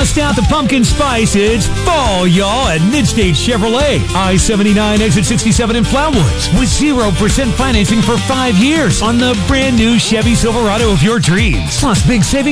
Bust out the pumpkin spice. It's fall, y'all, at Midstate Chevrolet. I-79 exit 67 in Flowood with 0% financing for 5 years on the brand new Chevy Silverado of your dreams. Plus big savings